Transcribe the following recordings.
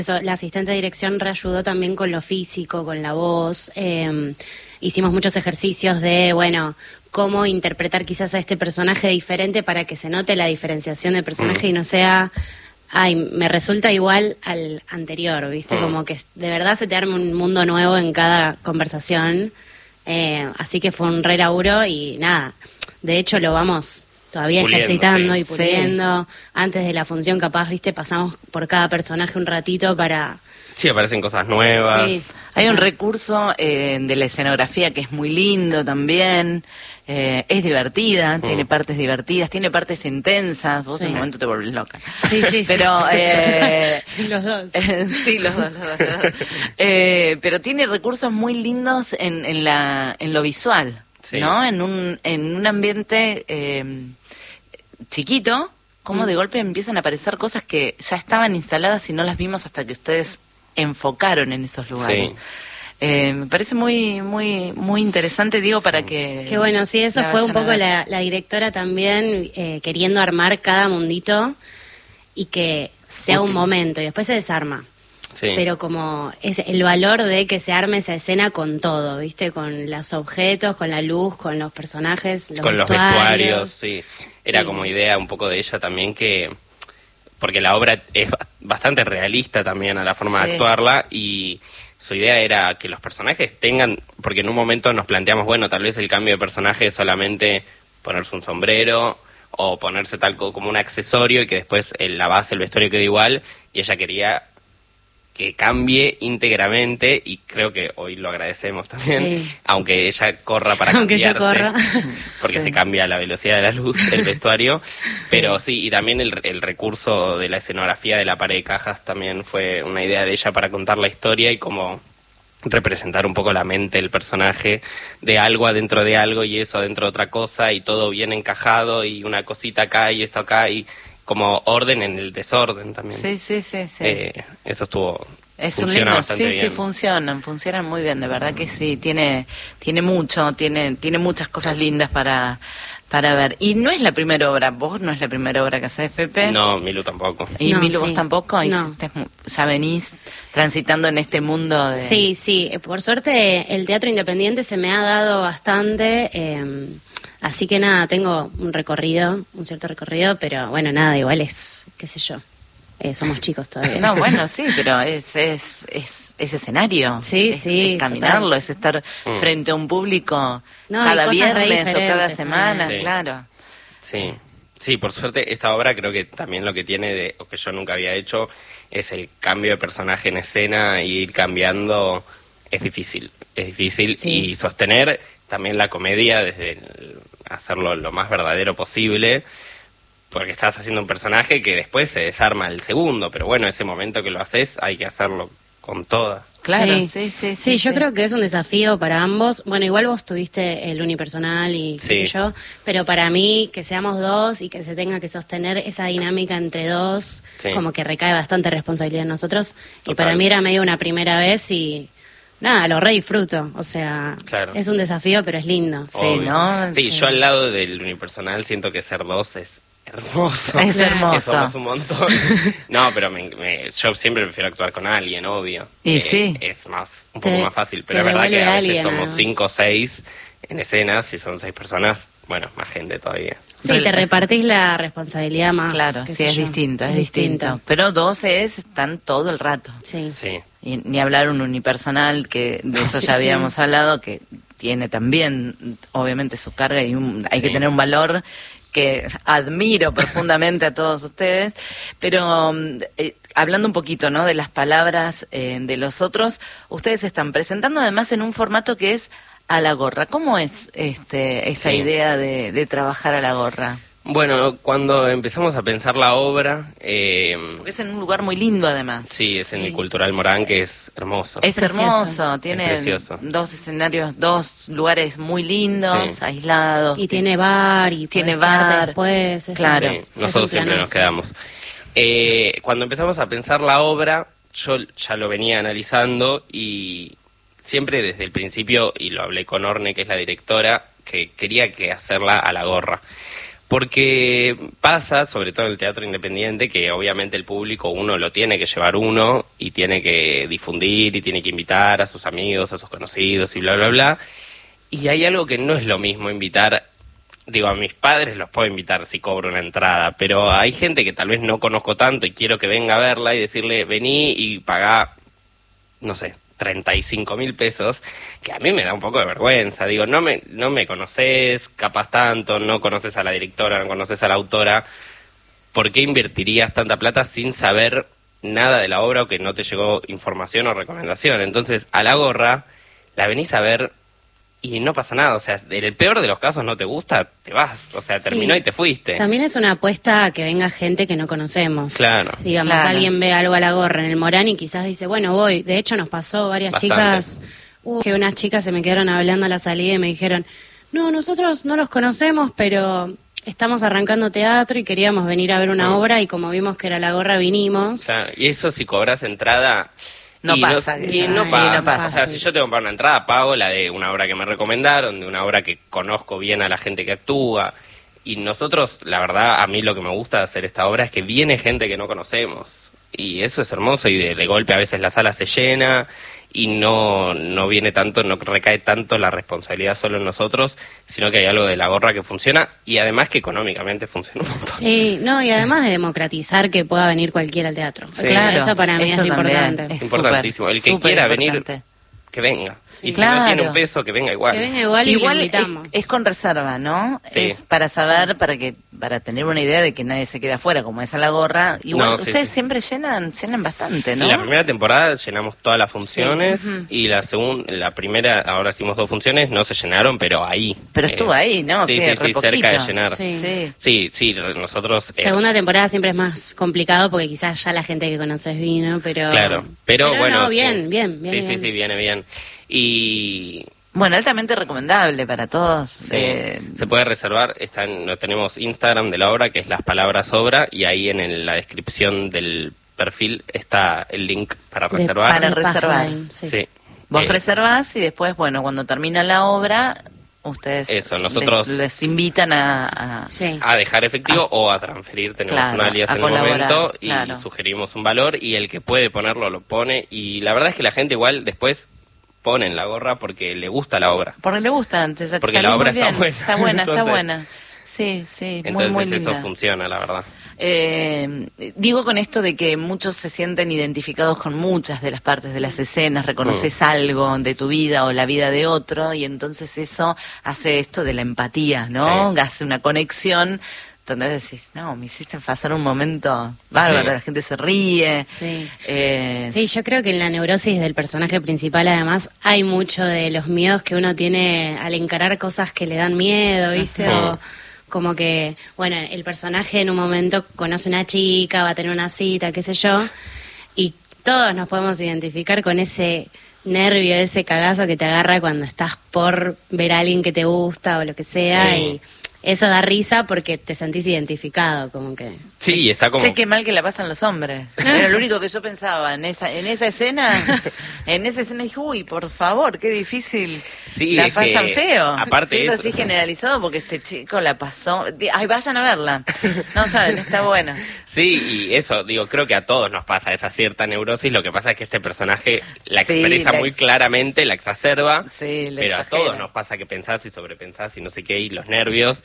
Eso, la asistente de dirección reayudó también con lo físico, con la voz. Hicimos muchos ejercicios de, bueno, cómo interpretar quizás a este personaje diferente para que se note la diferenciación de personaje y no sea, ay, me resulta igual al anterior, ¿viste? Como que de verdad se te arma un mundo nuevo en cada conversación. Así que fue un re laburo y nada, de hecho lo vamos todavía puliendo, ejercitando y puliendo. Sí. Antes de la función capaz, ¿viste? Pasamos por cada personaje un ratito para... Sí, aparecen cosas nuevas. Sí. Hay un recurso de la escenografía que es muy lindo también. Es divertida, tiene partes divertidas, tiene partes intensas. Vos en un momento te volvés loca. Sí, sí, pero, sí. Los dos. Sí, los dos. Pero tiene recursos muy lindos en lo visual, ¿no? En un ambiente chiquito, como de golpe empiezan a aparecer cosas que ya estaban instaladas y no las vimos hasta que ustedes enfocaron en esos lugares. Sí. Me parece muy muy muy interesante, digo, para que... Qué bueno, sí, eso fue un poco la directora también, queriendo armar cada mundito y que sea un momento, y después se desarma. Sí. Pero como es el valor de que se arme esa escena con todo, ¿viste? Con los objetos, con la luz, con los personajes, con los vestuarios, sí. Era como idea un poco de ella también que... Porque la obra es bastante realista también a la forma de actuarla, y su idea era que los personajes tengan... Porque en un momento nos planteamos, bueno, tal vez el cambio de personaje es solamente ponerse un sombrero o ponerse tal como un accesorio y que después la base, el vestuario quede igual, y ella quería que cambie íntegramente, y creo que hoy lo agradecemos también, aunque ella corra para cambiarse, ella corra. Porque se cambia a la velocidad de la luz el vestuario, pero sí, y también el recurso de la escenografía de la pared de cajas también fue una idea de ella para contar la historia y cómo representar un poco la mente del personaje, de algo adentro de algo y eso adentro de otra cosa, y todo bien encajado, y una cosita acá y esto acá, y como orden en el desorden también. Sí. Eso estuvo... Es un lindo, sí, funcionan muy bien, de verdad que sí, tiene mucho, tiene muchas cosas lindas para ver. Y no es la primera obra, vos no es la primera obra que haces, Pepe. No, Milu tampoco. ¿Y Milu vos tampoco? No. Ya venís transitando en este mundo de... Sí, por suerte el teatro independiente se me ha dado bastante... Así que nada, tengo un cierto recorrido, pero bueno, nada, igual es, qué sé yo, somos chicos todavía. No, bueno, sí, pero es escenario. Sí, es caminarlo, total. Es estar frente a un público cada viernes o cada semana, claro. Sí, por suerte esta obra creo que también lo que tiene, o que yo nunca había hecho, es el cambio de personaje en escena, y ir cambiando es difícil, y sostener también la comedia desde hacerlo lo más verdadero posible, porque estás haciendo un personaje que después se desarma el segundo, pero bueno, ese momento que lo haces hay que hacerlo con toda. Claro, sí, yo creo que es un desafío para ambos. Bueno, igual vos tuviste el unipersonal y qué sé yo, pero para mí que seamos dos y que se tenga que sostener esa dinámica entre dos, como que recae bastante responsabilidad en nosotros. Total. Y para mí era medio una primera vez y... Nada, lo re disfruto, o sea, es un desafío, pero es lindo. Sí, ¿no? Sí, yo al lado del unipersonal siento que ser dos es hermoso. Es hermoso. Somos un montón. No, pero yo siempre prefiero actuar con alguien, obvio. Y sí. Es un poco más fácil, pero es verdad que a veces somos 5 o 6 en escenas, si son 6 personas, bueno, más gente todavía. Sí, te repartís la responsabilidad más. Claro, sí, es distinto. Pero 2 están todo el rato. Sí. Y ni hablar un unipersonal, que de eso ya habíamos hablado, que tiene también, obviamente, su carga y hay que tener un valor que admiro profundamente a todos ustedes. Pero hablando un poquito, ¿no?, de las palabras de los otros, ustedes están presentando además en un formato que es a la gorra. ¿Cómo es esa idea de trabajar a la gorra? Bueno, cuando empezamos a pensar la obra... Porque es en un lugar muy lindo, además. Sí, es en el Cultural Morán, que es hermoso. Es hermoso, tiene 2 escenarios, 2 lugares muy lindos, aislados. Y tiene bar, y tiene bar después. Claro. Sí, nosotros siempre nos quedamos. Cuando empezamos a pensar la obra, yo ya lo venía analizando, y siempre desde el principio, y lo hablé con Orne, que es la directora, que quería que hacerla a la gorra. Porque pasa, sobre todo en el teatro independiente, que obviamente el público uno lo tiene que llevar uno y tiene que difundir y tiene que invitar a sus amigos, a sus conocidos y bla, bla, bla. Y hay algo que no es lo mismo invitar, digo, a mis padres los puedo invitar si cobro una entrada, pero hay gente que tal vez no conozco tanto y quiero que venga a verla y decirle, vení y pagá, no sé, 35.000 pesos, que a mí me da un poco de vergüenza. Digo, no me conoces capaz tanto, no conoces a la directora, no conoces a la autora, ¿por qué invertirías tanta plata sin saber nada de la obra o que no te llegó información o recomendación? Entonces, a la gorra, la venís a ver y no pasa nada. O sea, en el peor de los casos no te gusta, te vas. O sea, terminó y te fuiste. También es una apuesta a que venga gente que no conocemos. Claro. Digamos, alguien ve algo a la gorra en el Morán y quizás dice, bueno, voy. De hecho, nos pasó varias chicas, que unas chicas se me quedaron hablando a la salida y me dijeron, no, nosotros no los conocemos, pero estamos arrancando teatro y queríamos venir a ver una obra y como vimos que era la gorra, vinimos. Claro. Y eso si cobras entrada... No pasa. No pasa. O sea, si yo tengo que pagar una entrada, pago la de una obra que me recomendaron, de una obra que conozco bien a la gente que actúa. Y nosotros, la verdad, a mí lo que me gusta de hacer esta obra es que viene gente que no conocemos. Y eso es hermoso y de golpe a veces la sala se llena y no viene tanto, no recae tanto la responsabilidad solo en nosotros, sino que hay algo de la gorra que funciona y además que económicamente funciona un montón. Sí, no, y además de democratizar que pueda venir cualquiera al teatro. Sí. Claro, eso para mí eso es importante. Es importantísimo. El que quiera venir, que venga. Sí, y si no tiene un peso, que venga igual. Que venga igual y lo invitamos. Es con reserva, ¿no? Sí. Es para saber, para tener una idea de que nadie se queda afuera, como es a la gorra. Igual ustedes siempre llenan bastante, ¿no? La primera temporada llenamos todas las funciones y la primera, ahora hicimos 2 funciones, no se llenaron, pero ahí. Pero estuvo ahí, ¿no? Sí, cerca de llenar. Sí, nosotros... Segunda temporada siempre es más complicado porque quizás ya la gente que conoces vino, pero... Claro, pero bueno... No, bien. Sí, viene bien. Y... Bueno, altamente recomendable para todos. Se puede reservar, tenemos Instagram de la obra, que es Las Palabras Obra, y ahí en la descripción del perfil está el link para reservar. Para reservar. Sí. Vos reservás y después, bueno, cuando termina la obra, ustedes nosotros les invitan a dejar efectivo o a transferir. Tenemos un alias en el momento y sugerimos un valor y el que puede ponerlo lo pone. Y la verdad es que la gente igual después pone en la gorra porque le gusta la obra. Porque le gusta antes. Porque la obra está buena. Está buena, entonces, está buena. Sí, entonces muy linda. Eso funciona, la verdad. Digo con esto de que muchos se sienten identificados con muchas de las partes de las escenas, reconoces algo de tu vida o la vida de otro y entonces eso hace esto de la empatía, ¿no? Hace una conexión donde decís, no, me hiciste pasar un momento bárbaro, la gente se ríe. Sí, yo creo que en la neurosis del personaje principal además hay mucho de los miedos que uno tiene al encarar cosas que le dan miedo, ¿viste? O como que, bueno, el personaje en un momento conoce una chica, va a tener una cita, qué sé yo, y todos nos podemos identificar con ese nervio, ese cagazo que te agarra cuando estás por ver a alguien que te gusta o lo que sea, y eso da risa porque te sentís identificado, como que... Sí, está como... Che, qué mal que la pasan los hombres. Era lo único que yo pensaba en esa escena. En esa escena dije, uy, por favor, qué difícil. Sí, la pasan feo. Aparte sí, es así generalizado porque este chico la pasó... Ay, vayan a verla. No saben, está buena. Sí, y eso, digo, creo que a todos nos pasa esa cierta neurosis. Lo que pasa es que este personaje la expresa muy claramente, la exacerba. Sí, pero exagera. A todos nos pasa que pensás y sobrepensás y no sé qué, y los nervios...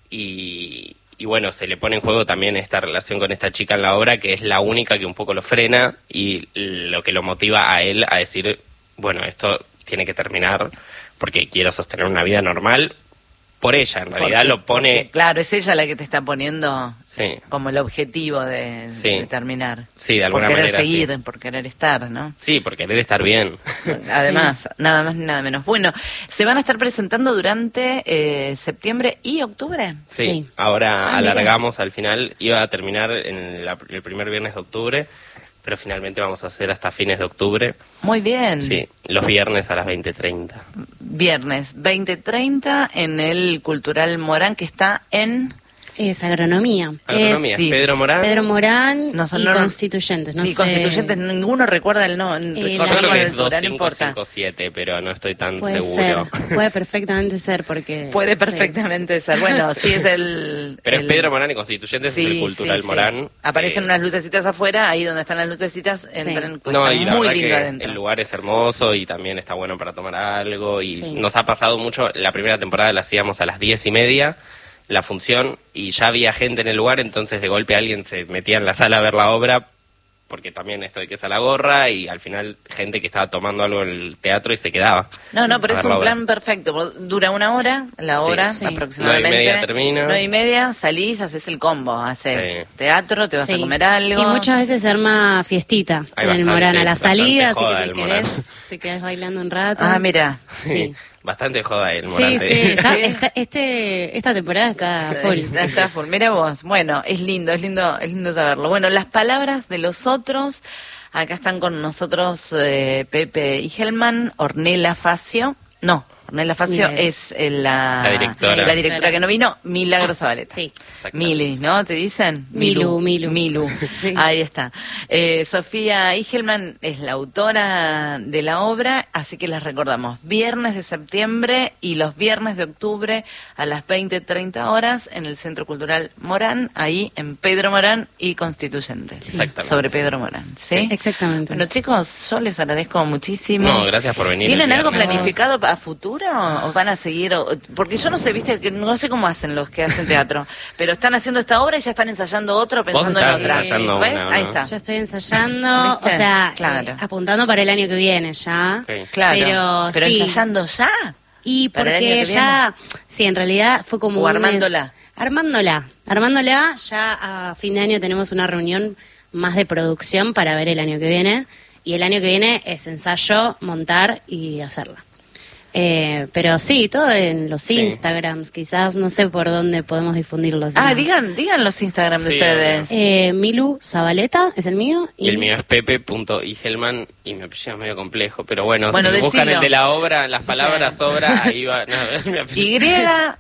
Y bueno, se le pone en juego también esta relación con esta chica en la obra, que es la única que un poco lo frena y lo que lo motiva a él a decir, bueno, esto tiene que terminar porque quiero sostener una vida normal por ella. En realidad lo pone... Porque, claro, es ella la que te está poniendo como el objetivo de terminar. Sí, de alguna manera. Por querer seguir, por querer estar, ¿no? Sí, por querer estar bien. Además, nada más ni nada menos. Bueno, ¿se van a estar presentando durante septiembre y octubre? Sí. Ahora alargamos al final. Iba a terminar en el primer viernes de octubre, pero finalmente vamos a hacer hasta fines de octubre. Muy bien. Sí, los viernes a las 20:30. Viernes 20:30 en el Cultural Morán, que está en... Es agronomía. Agronomía, sí. Pedro Morán y Constituyentes. Sí, Constituyentes, ninguno recuerda el nombre. Yo creo que es 2557, pero no estoy tan seguro. Puede perfectamente ser, porque... Puede perfectamente ser. Bueno, sí es el... Pero es Pedro Morán y Constituyentes, es el Cultural Morán. Aparecen unas lucecitas afuera, ahí donde están las lucecitas, entran, pues, no, y la muy verdad lindo que adentro. el lugar es hermoso y también está bueno para tomar algo. Y nos ha pasado mucho, la primera temporada la hacíamos a las 10:30, la función, y ya había gente en el lugar, entonces de golpe alguien se metía en la sala a ver la obra, porque también esto de que es a la gorra, y al final gente que estaba tomando algo en el teatro y se quedaba. No, pero es un plan perfecto. Dura 1 hora, la hora aproximadamente. 9:30 termina. 9:30, salís, haces el combo, haces teatro, te vas a comer algo. Y muchas veces se arma fiestita en el Morán a la salida, así que si querés te quedás bailando un rato. Ah, mira. Sí. Bastante joda el Morán. Sí. Esta temporada está full. Está full. Mira vos. Bueno, es lindo saberlo. Bueno, las palabras de los otros. Acá están con nosotros Pepe Igelman, Ornella Facio. No, Ornella Facio es la directora que no vino, Milagro Zabaleta. Sí. Mili, ¿no? ¿Te dicen? Milu. Sí. Ahí está. Sofía Igelman es la autora de la obra, así que les recordamos, viernes de septiembre y los viernes de octubre a las 20:30 horas en el Centro Cultural Morán, ahí en Pedro Morán y Constituyentes. Exactamente. Sobre Pedro Morán, ¿sí? Exactamente. Bueno, chicos, yo les agradezco muchísimo. No, gracias por venir. ¿Tienen algo planificado a futuro o van a seguir? Porque yo no sé, viste, que no sé cómo hacen los que hacen teatro, pero están haciendo esta obra y ya están ensayando otro pensando en otra. ¿Ves? Ahí está. Yo estoy ensayando, o sea, apuntando para el año que viene ya. Sí. Claro, pero sí. ensayando ya. Y porque ya, sí, en realidad fue como... O armándola. Armándola, ya a fin de año tenemos una reunión más de producción para ver el año que viene. Y el año que viene es ensayo, montar y hacerla. Pero sí, todo en los Instagrams, quizás, no sé por dónde podemos difundirlos. Digan los Instagram de ustedes. Milu Zabaleta es el mío. Y el mío es pepe.igelman y mi apellido es medio complejo, pero bueno si decilo. buscan el de la obra, las palabras obra, ahí va. No, mi apellido.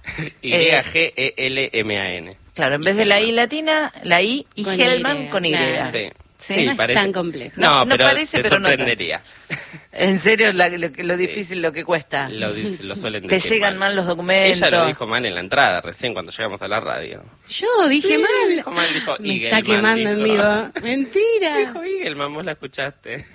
YGELMAN. Claro, en vez de la I latina, la I Igelman con Y. Claro. Sí, no parece es tan complejo. No, pero parece, te pero no sorprendería. En serio, lo difícil, lo que cuesta. Lo suelen Te decir llegan mal los documentos. Ella lo dijo mal en la entrada, recién cuando llegamos a la radio. Yo dije mal. Dijo mal, dijo Me Igelman, está quemando en vivo. Mentira. Dijo Igelman, vos la escuchaste.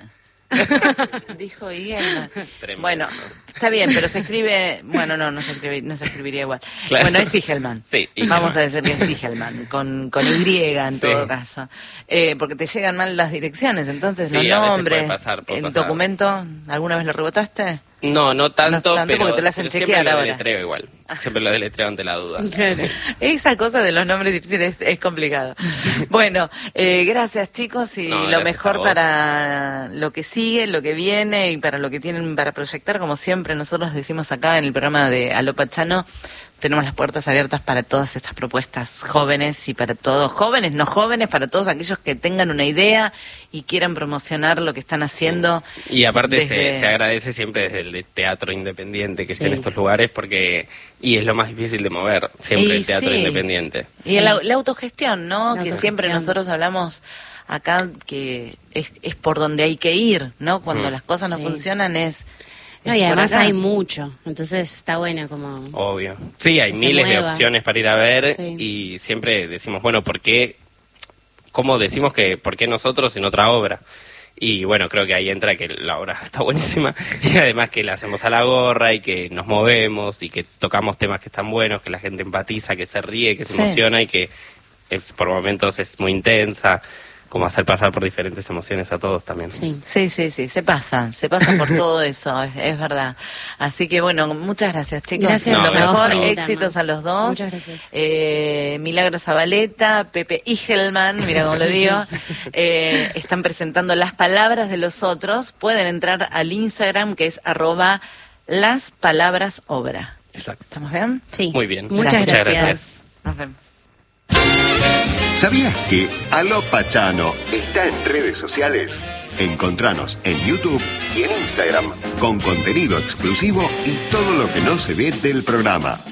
Dijo Igelman. Tremendo. Bueno, está bien, pero se escribe... Bueno, no se escribiría igual. Claro. Bueno, es Igelman. Sí, Igelman. Vamos a decir que es Igelman, con Y en todo caso. Porque te llegan mal las direcciones, entonces los nombres. ¿El documento alguna vez lo rebotaste? No tanto, pero porque te lo hacen chequear siempre ahora. lo deletreo igual. Siempre lo deletreo ante la duda. Claro. Esa cosa de los nombres difíciles es complicado. Bueno, gracias chicos y lo mejor para lo que sigue, lo que viene y para lo que tienen para proyectar. Como siempre nosotros decimos acá en el programa de Aló Pachano, tenemos las puertas abiertas para todas estas propuestas jóvenes y para todos, jóvenes, no jóvenes, para todos aquellos que tengan una idea y quieran promocionar lo que están haciendo. Y aparte se agradece siempre desde el teatro independiente que esté en estos lugares porque es lo más difícil de mover, siempre el teatro independiente. Y la autogestión, ¿no? Que siempre nosotros hablamos acá que es por donde hay que ir, ¿no? Cuando las cosas no funcionan No, y además hay mucho, entonces está bueno como... Obvio. Sí, hay miles de opciones para ir a ver y siempre decimos, bueno, ¿por qué? ¿Cómo decimos que por qué nosotros en otra obra? Y bueno, creo que ahí entra que la obra está buenísima y además que la hacemos a la gorra y que nos movemos y que tocamos temas que están buenos, que la gente empatiza, que se ríe, que se emociona y que por momentos es muy intensa. Como hacer pasar por diferentes emociones a todos también. Sí, se pasa por todo eso, es verdad. Así que bueno, muchas gracias chicos. Gracias. Lo mejor, éxitos a los dos. Muchas gracias. Milagro Zabaleta, Pepe Igelman, mira cómo lo digo, están presentando las palabras de los otros. Pueden entrar al Instagram que es @laspalabrasobra. Exacto. ¿Estamos bien? Sí. Muy bien. Muchas gracias. Nos vemos. ¿Sabías que Aló Pachano está en redes sociales? Encontranos en YouTube y en Instagram con contenido exclusivo y todo lo que no se ve del programa.